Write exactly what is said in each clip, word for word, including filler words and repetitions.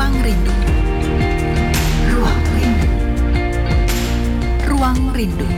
Ruang Rindu. Ruang Rindu. Ruang Rindu.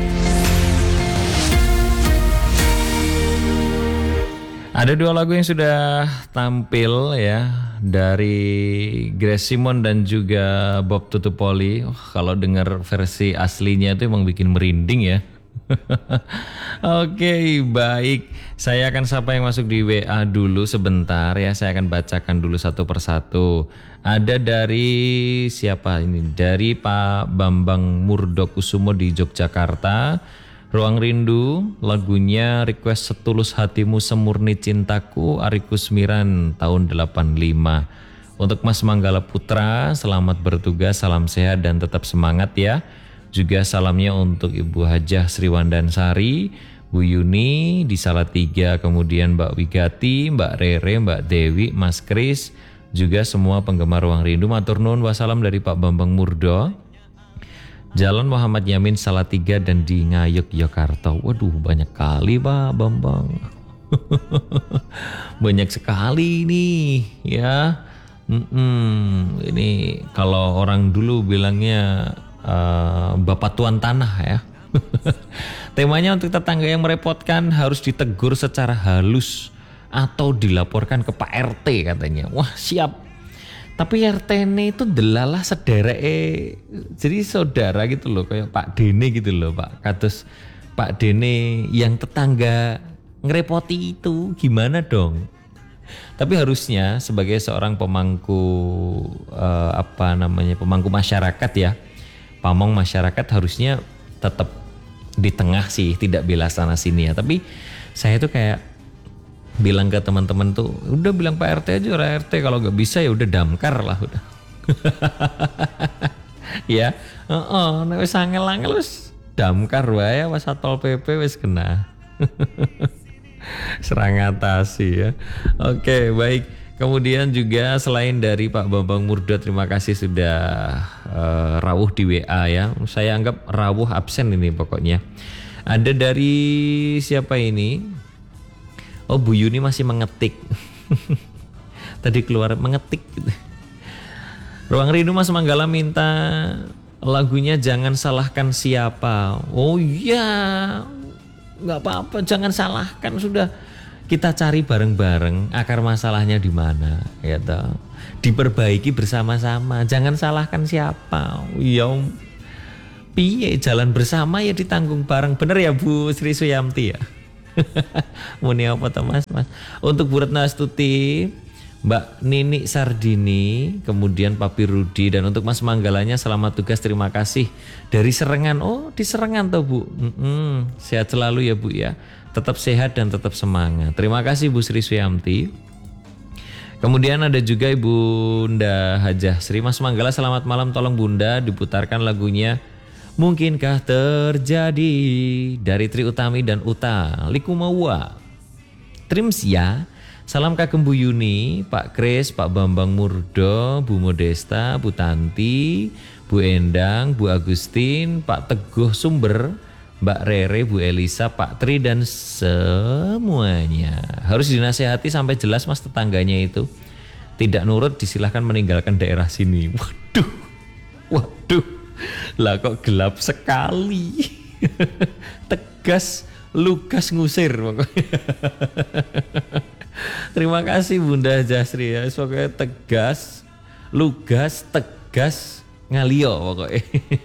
Ada dua lagu yang sudah tampil ya, dari Grace Simon dan juga Bob Tutupoli. Oh, kalau dengar versi aslinya itu emang bikin merinding ya. Oke, okay, baik. Saya akan sapa yang masuk di W A dulu sebentar ya. Saya akan bacakan dulu satu persatu. Ada dari siapa ini? Dari Pak Bambang Murdokusumo di Yogyakarta. Ruang Rindu, lagunya request Setulus Hatimu Semurni Cintaku, Ari Kusmiran tahun delapan puluh lima. Untuk Mas Manggala Putra, selamat bertugas, salam sehat dan tetap semangat ya. Juga salamnya untuk Ibu Hajah Sriwandansari, Bu Yuni di Salatiga, kemudian Mbak Wigati, Mbak Rere, Mbak Dewi, Mas Kris, juga semua penggemar Ruang Rindu. Matur nuwun wassalam dari Pak Bambang Murdo. Jalan Muhammad Yamin Salatiga dan di Ngayuk Yogyakarta. Waduh, banyak kali Pak Bambang. Banyak sekali nih ya. Mm-mm. Ini kalau orang dulu bilangnya uh, Bapak Tuan Tanah ya. Temanya untuk tetangga yang merepotkan harus ditegur secara halus atau dilaporkan ke Pak R T katanya. Wah, siap. Tapi R T ini itu delalah sederek, jadi saudara gitu loh, kayak Pak Dene gitu loh Pak. Kados Pak Dene yang tetangga ngerepoti itu gimana dong? Tapi harusnya sebagai seorang pemangku eh, apa namanya pemangku masyarakat ya, pamong masyarakat harusnya tetap di tengah sih, tidak bela sana sini ya. Tapi saya tuh kayak bilang ke teman-teman tuh, udah bilang Pak R T aja, R T kalau nggak bisa ya udah damkar lah udah. Ya, heeh, nek wis angel-angel wis damkar wae pas Satpol P P wis kena. Serang atasi ya. Oke, baik. Kemudian juga selain dari Pak Bambang Murdo, terima kasih sudah uh, rawuh di W A ya. Saya anggap rawuh absen ini pokoknya. Ada dari siapa ini? Oh, Bu Yuni masih mengetik. Tadi keluar mengetik gitu. Ruang Rindu Mas Manggala minta lagunya Jangan Salahkan Siapa. Oh iya, nggak apa-apa, jangan salahkan, sudah kita cari bareng-bareng akar masalahnya di mana, ya toh. Diperbaiki bersama-sama. Jangan salahkan siapa. Ya, piye jalan bersama ya ditanggung bareng. Bener ya Bu Sri Suyamti ya. Muni apa toh Mas? Mas. Untuk Bu Retno Astuti, Mbak Nini Sardini, kemudian Papi Rudi, dan untuk Mas Manggalanya selamat tugas, terima kasih dari Serengan. Oh, di Serengan toh Bu. Mm-mm. Sehat selalu ya Bu ya. Tetap sehat dan tetap semangat. Terima kasih Bu Sri Suyamti. Kemudian ada juga Ibu Bunda Hajah Sri. Mas Manggala selamat malam, tolong Bunda diputarkan lagunya Mungkinkah Terjadi dari Tri Utami dan Uta Likumawa. Trims ya. Salam kagem Bu Yuni, Pak Kris, Pak Bambang Murdo, Bu Modesta, Bu Tanti, Bu Endang, Bu Agustin, Pak Teguh Sumber, Mbak Rere, Bu Elisa, Pak Tri, dan semuanya. Harus dinasehati sampai jelas Mas tetangganya itu. Tidak nurut disilahkan meninggalkan daerah sini. Waduh, waduh. Lah kok gelap sekali. Tegas, lugas ngusir pokoknya. Terima kasih Bunda Jasri ya. Pokoknya tegas, lugas, tegas, ngalio pokoknya.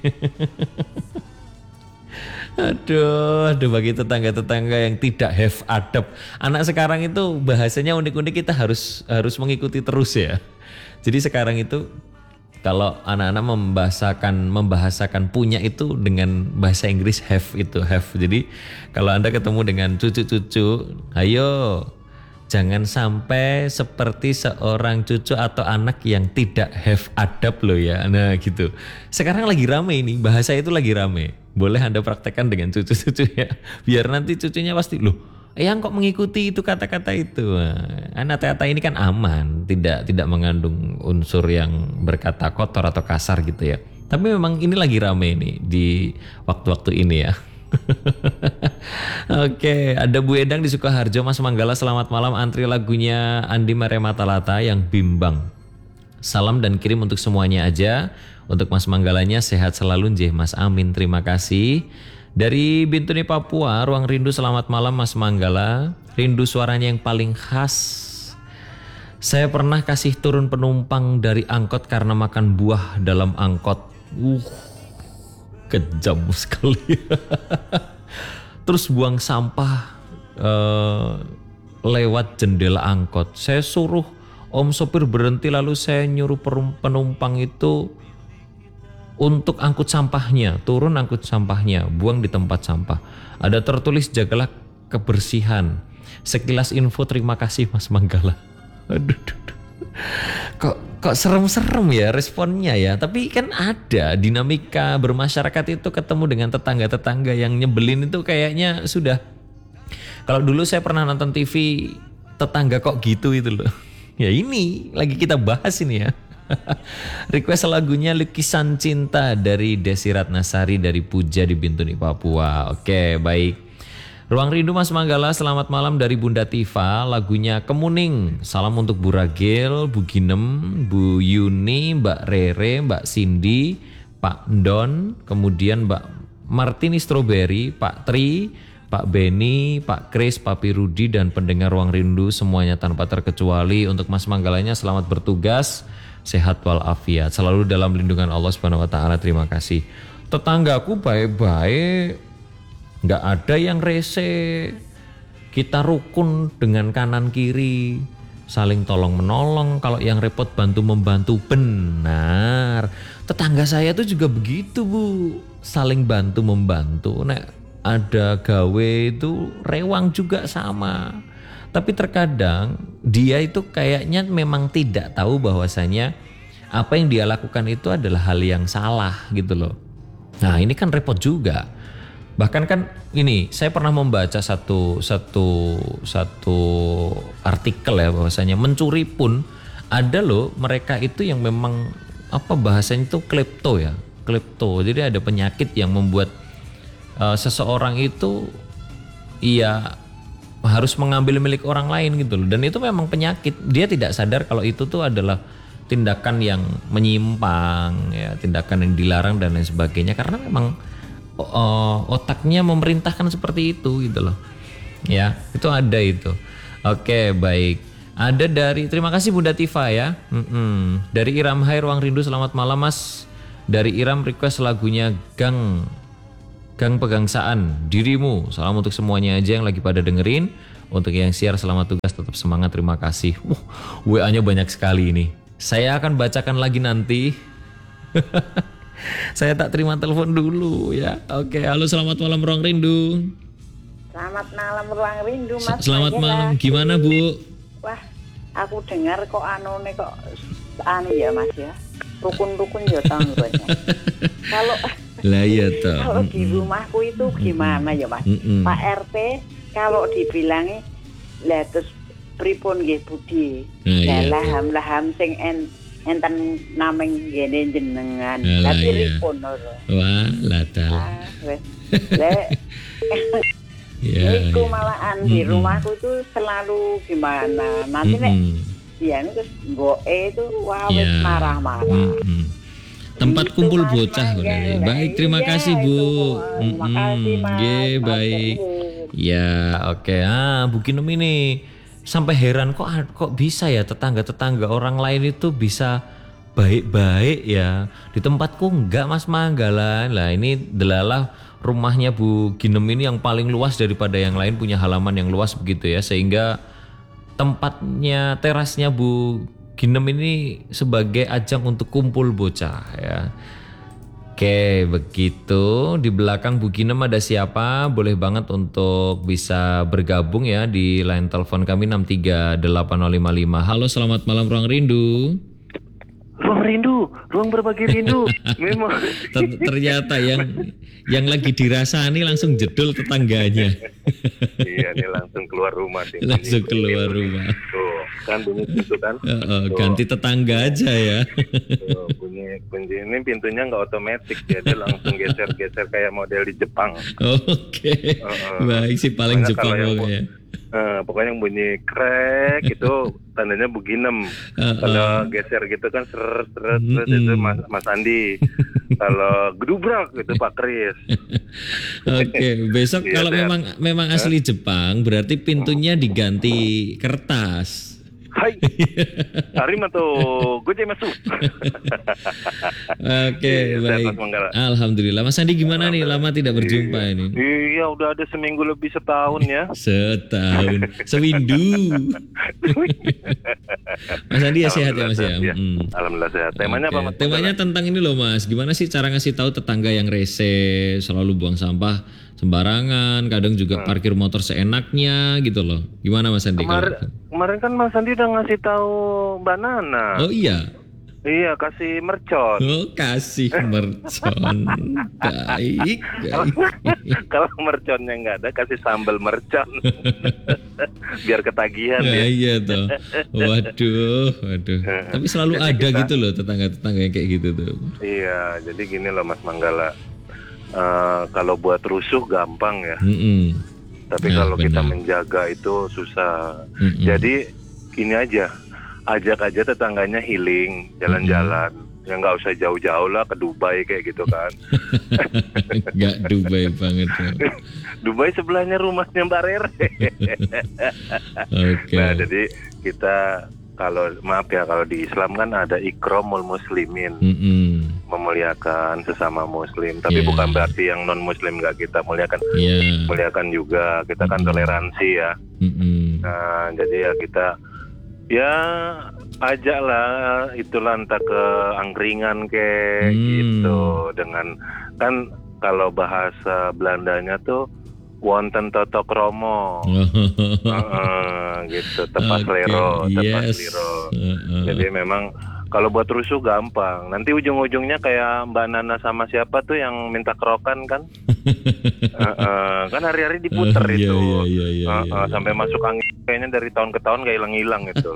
Aduh, aduh bagi tetangga-tetangga yang tidak have adab. Anak sekarang itu bahasanya unik-unik, kita harus harus mengikuti terus ya. Jadi sekarang itu kalau anak-anak membahasakan membahasakan punya itu dengan bahasa Inggris have itu have. Jadi kalau Anda ketemu dengan cucu-cucu, ayo jangan sampai seperti seorang cucu atau anak yang tidak have adab loh ya. Nah gitu. Sekarang lagi rame ini, bahasa itu lagi rame. Boleh Anda praktekkan dengan cucu-cucu ya. Biar nanti cucunya pasti loh, yang kok mengikuti itu kata-kata itu. Nah, kata-kata ini kan aman, tidak tidak mengandung unsur yang berkata kotor atau kasar gitu ya. Tapi memang ini lagi rame nih di waktu-waktu ini ya. Oke, ada Bu Edang di Sukoharjo. Mas Manggala selamat malam, antri lagunya Andi Maria Matalata yang bimbang. Salam dan kirim untuk semuanya aja. Untuk Mas Manggalanya sehat selalu njeh Mas, amin, terima kasih. Dari Bintuni Papua, Ruang Rindu, selamat malam Mas Manggala. Rindu suaranya yang paling khas. Saya pernah kasih turun penumpang dari angkot karena makan buah dalam angkot. Uh, kejam sekali. Terus buang sampah uh, lewat jendela angkot. Saya suruh om sopir berhenti, lalu saya nyuruh penumpang itu untuk angkut sampahnya, turun angkut sampahnya, buang di tempat sampah. Ada tertulis jagalah kebersihan. Sekilas info, terima kasih Mas Manggala. Aduh, aduh, aduh. Kok kok serem-serem ya responnya ya. Tapi kan ada dinamika bermasyarakat itu, ketemu dengan tetangga-tetangga yang nyebelin itu kayaknya sudah. Kalau dulu saya pernah nonton T V tetangga kok gitu itu loh. Ya ini lagi kita bahas ini ya. Request lagunya Lukisan Cinta dari Desi Ratnasari dari Puja di Bintuni Papua. Oke, baik. Ruang Rindu Mas Manggala, selamat malam dari Bunda Tifa. Lagunya Kemuning. Salam untuk Bu Ragil, Bu Ginem, Bu Yuni, Mbak Rere, Mbak Cindy, Pak Don, kemudian Mbak Martini Strawberry, Pak Tri, Pak Beni, Pak Kris, Papi Rudi, dan pendengar Ruang Rindu semuanya tanpa terkecuali. Untuk Mas Manggalanya selamat bertugas, sehat walafiat, selalu dalam lindungan Allah Subhanahu wa taala. Terima kasih. Tetanggaku baik-baik, nggak ada yang rese. Kita rukun dengan kanan kiri, saling tolong menolong. Kalau yang repot bantu membantu, benar. Tetangga saya tuh juga begitu Bu, saling bantu membantu. Nek ada gawe itu rewang juga sama. Tapi terkadang dia itu kayaknya memang tidak tahu bahwasanya apa yang dia lakukan itu adalah hal yang salah gitu loh. Nah ini kan repot juga. Bahkan kan ini saya pernah membaca satu satu satu artikel ya, bahwasanya mencuri pun ada loh mereka itu yang memang apa bahasanya itu klepto ya, klepto. Jadi ada penyakit yang membuat uh, seseorang itu iya harus mengambil milik orang lain gitu loh. Dan itu memang penyakit. Dia tidak sadar kalau itu tuh adalah tindakan yang menyimpang ya, tindakan yang dilarang dan lain sebagainya, karena memang Uh, otaknya memerintahkan seperti itu gitu loh ya, itu ada itu. Oke, baik. Ada dari, terima kasih Bunda Tifa ya. Mm-mm. Dari Iram Hai, Ruang Rindu, selamat malam Mas. Dari Iram request lagunya Gang Gang Pegangsaan Dirimu. Salam untuk semuanya aja yang lagi pada dengerin. Untuk yang share, selamat tugas, tetap semangat, terima kasih. uh, W A-nya banyak sekali ini, saya akan bacakan lagi nanti. Saya tak terima telepon dulu ya. Oke, halo, selamat malam Ruang Rindu. Selamat malam Ruang Rindu Mas. Selamat malam, gimana Bu? Wah, aku dengar kok anu nih kok anu ya Mas ya. Rukun-rukun ya tangganya. Kalau lah ya toh. Kalau di rumahku itu gimana ya Mas? Mm-mm. Pak R T kalau dibilangi lah terus pripun nggih Budi. Lah laham laham sing en enten nameng gene jenengan, tapi ripun ora. Wah, latal. Ah, wes. Le. Ya. Iku malahan di rumahku tuh selalu gimana. Nanti nek dia terus mboke itu wah wis marah-marah. Tempat kumpul bocah. Baik, terima kasih Bu. Terima kasih Mas. Nggih, baik. Ya, oke. Ah, Bu Kinem ini sampai heran kok kok bisa ya tetangga-tetangga orang lain itu bisa baik-baik ya. Di tempatku enggak Mas Manggala. Lah ini delalah rumahnya Bu Ginem ini yang paling luas daripada yang lain, punya halaman yang luas begitu ya, sehingga tempatnya terasnya Bu Ginem ini sebagai ajang untuk kumpul bocah ya. Oke, begitu. Di belakang Bu Ginem ada siapa? Boleh banget untuk bisa bergabung ya di line telepon kami enam tiga delapan nol lima lima. Halo, selamat malam Ruang Rindu. Ruang Rindu, ruang berbagi rindu. Memang. Ternyata yang yang lagi dirasani langsung jedul tetangganya. Iya, ini langsung keluar rumah sih. Langsung keluar rumah. Tuh, kan bunyi pintu kan. Oh, oh, ganti tetangga aja ya. Tuh, bunyi kunci ini pintunya nggak otomatis, jadi langsung geser-geser kayak model di Jepang. Oke. Okay. Uh, uh. Baik sih, paling Jepang pokoknya. Eh, pokoknya yang bunyi krek itu tandanya beginem. Uh, Kalau uh. geser gitu kan seret seret seret itu Mas, Mas Andi. Kalau gedubrak itu Pak Kris. Oke, besok Iya, kalau sehat. memang memang asli Jepang berarti pintunya diganti kertas. Hai. Arimato gozaimasu. Oke, Iya, sehat, baik. Mas Manggala. Alhamdulillah. Mas Andi gimana nih? Lama tidak berjumpa Iya. ini. Iya, udah ada seminggu lebih setahun ya. Setahun, sewindu. Mas Andi ya sehat ya Mas ya. Alhamdulillah sehat, Mm. Alhamdulillah sehat. Temanya Oke, apa Mas? Temanya tentang ini loh Mas. Gimana sih cara ngasih tahu tetangga yang rese, selalu buang sampah sembarangan, kadang juga Hmm. parkir motor seenaknya gitu loh. Gimana Mas Andi? Kemarin, kalau- kemarin kan Mas Andi udah ngasih tahu Mbak Nana. Oh iya. Iya, kasih mercon. Oh kasih mercon. Baik, baik. Kalau merconnya nggak ada, kasih sambal mercon. Biar ketagihan Ya, ya. iya toh. Waduh, waduh. Tapi selalu Jadi ada kita- gitu loh tetangga-tetangga yang kayak gitu tuh. Iya, jadi gini loh Mas Manggala. Eh, kalau buat rusuh gampang ya, Mm-mm. tapi Nah, kalau kita benar. menjaga itu susah. Mm-mm. Jadi gini aja, ajak aja tetangganya healing, jalan-jalan. Ya nggak usah jauh-jauh lah ke Dubai kayak gitu kan. Nggak Dubai banget ya. Dubai sebelahnya rumahnya Mbak Rere. Oke. Nah, jadi kita kalau maaf ya, kalau di Islam kan ada ikramul muslimin, Mm-mm. memuliakan sesama muslim. Tapi Yeah. bukan berarti yang non muslim nggak kita muliakan. Iya. Muliakan juga. Kita kan Mm-mm. toleransi ya. Mm-mm. Nah, jadi ya kita ya ajak lah itulah entah ke angkringan kayak Hmm. gitu, dengan kan kalau bahasa Belandanya tuh wonten toto kromo. Heeh, gitu, tepas Oke, lero, tepas yes. lero. Heeh. Jadi memang kalau buat rusuh gampang. Nanti ujung-ujungnya kayak Mbak Nana sama siapa tuh yang minta kerokan kan? Heeh, kan hari-hari diputer Oh, iya, itu. iya, iya, iya, Heeh, iya. sampai masuk angin kayaknya dari tahun ke tahun gak hilang-hilang itu.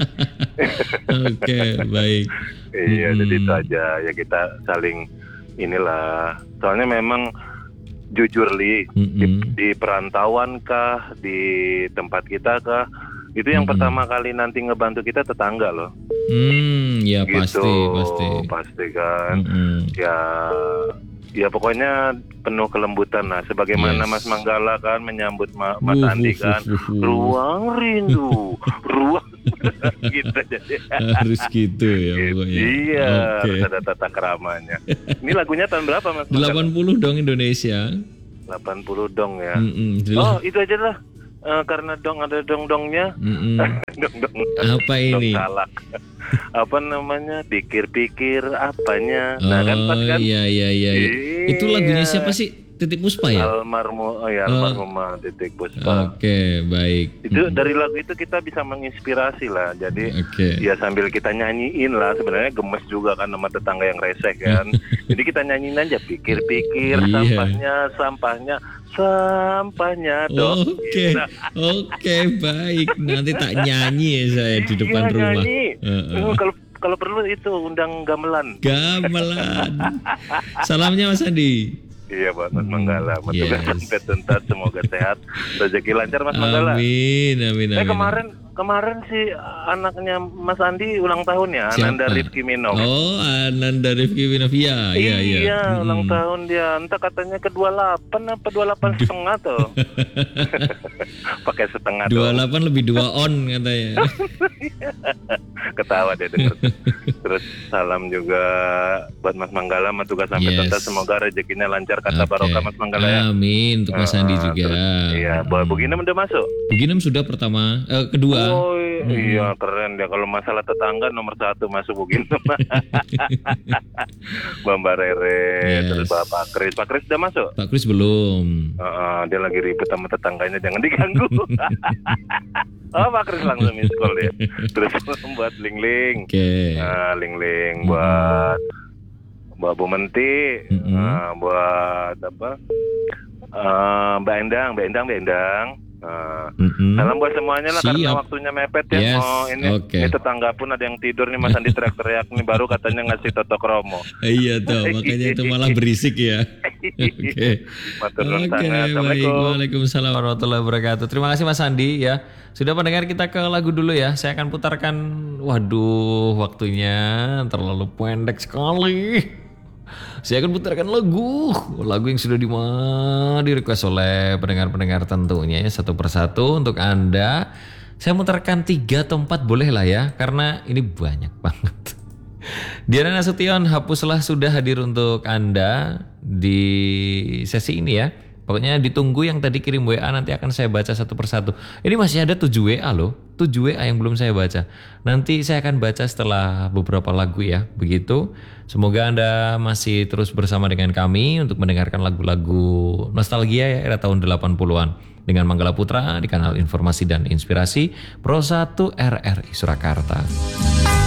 Oke, baik. Iya, Mm-mm. jadi itu aja ya, kita saling inilah. Soalnya memang jujur Li, di, Mm-mm. di perantauan kah, di tempat kita kah, itu yang Mm-mm. pertama kali nanti ngebantu kita tetangga loh. Hmm, ya Gitu, pasti, pasti. pasti kan. Mm-mm. Ya, ya pokoknya penuh kelembutan lah. Sebagaimana Yes. Mas Manggala kan menyambut Ma- Mas Wuh, Andi wuh, kan, wuh, wuh. ruang rindu, ruang gitu jadi. Harus gitu ya pokoknya. Iya, Oke. harus ada tata keramanya. Ini lagunya tahun berapa Mas? delapan puluh dong Indonesia. delapan puluh dong ya. Mm-mm. Oh, Del- itu aja lah. Eh, karena dong ada dong-dongnya. Mm-mm. Dong-dong. Apa ini? Dong salak. Apa namanya? Pikir-pikir apanya. Nah, kan pas Oh kan. iya iya iya. iya. Itu lagunya Iya. siapa sih? Titik Puspa ya? Almarhum, oh ya, Oh. almarhumah Titik Puspa. Oke, baik. Itu dari lagu itu kita bisa menginspirasi lah. Jadi Oke. ya sambil kita nyanyiin lah, sebenarnya gemes juga kan sama tetangga yang reseh kan. Jadi kita nyanyiin aja, pikir-pikir Iya. sampahnya, sampahnya, sampahnya dong. Oke, Gitu. oke baik. Nanti tak nyanyi ya saya di Iya, depan rumah. nyanyi. Heeh. Oh, kalau kalau perlu itu undang gamelan. Gamelan. Salamnya Mas Andi. Iya buat Mas Manggala. Mas Yes. juga sampai tuntas, semoga sehat, rezeki lancar Mas Manggala. Amin, amin, amin. Eh kemarin kemarin si anaknya Mas Andi ulang tahun ya, Ananda Siapa? Rifki Minov. Oh, Ananda Rifki Winovia. Iya, iya. Iya, ulang Mm-mm. tahun dia. Entah katanya ke dua puluh delapan apa dua puluh delapan setengah tuh. Pakai setengah dua puluh doang. delapan lebih dua on katanya. Ketawa dia denger. Terus salam juga buat Mas Manggala, sama tugas sampai Yes. tuntas, semoga rezekinya lancar, kata Oke. barokah Mas Manggala ya. Amin untuk Mas Ah, Andi juga. terus, iya, buat begini udah masuk. Buginem sudah pertama, eh, kedua. Oh iya, keren dia. Kalau masalah tetangga nomor satu masuk begini. Mbak Rere, Yes. terus Bapak Kris. Pak Kris udah masuk? Pak Kris belum. Heeh, dia lagi ribut sama tetangganya, jangan diganggu. Oh, Pak Kris langsung miss call dia. Terus buat Ling-Ling. Oke. Nah, Ling-Ling buat buat Bu Menti, Mm-mm. nah, buat apa? Eh, Mbak Endang, Mbak Endang, Mbak Endang. Nah, Mm-mm. salam buat semuanya lah karena Siap. waktunya mepet ya. Yes, Oh, ini, oke. ini tetangga pun ada yang tidur nih Mas Andi teriak-teriak nih baru katanya ngasih Toto Kromo. Iya tuh, makanya itu malah berisik ya. Oke. Matur Oke, nuwun sangat. baik. Assalamualaikum. Waalaikumsalam. Warahmatullahi wabarakatuh. Terima kasih Mas Andi ya. Sudah pendengar, kita ke lagu dulu ya. Saya akan putarkan, waduh waktunya terlalu pendek sekali. Saya akan putarkan lagu, lagu yang sudah di di request oleh pendengar-pendengar tentunya ya, satu persatu untuk Anda. Saya mutarkan tiga atau empat boleh lah ya, karena ini banyak banget. Diana Nasution, Hapuslah sudah hadir untuk Anda di sesi ini ya. Pokoknya ditunggu yang tadi kirim W A, nanti akan saya baca satu persatu. Ini masih ada tujuh W A loh, tujuh W A yang belum saya baca. Nanti saya akan baca setelah beberapa lagu ya, begitu. Semoga Anda masih terus bersama dengan kami untuk mendengarkan lagu-lagu nostalgia ya, era tahun delapan puluhan. Dengan Manggala Putra di kanal Informasi dan Inspirasi Pro satu R R I Surakarta.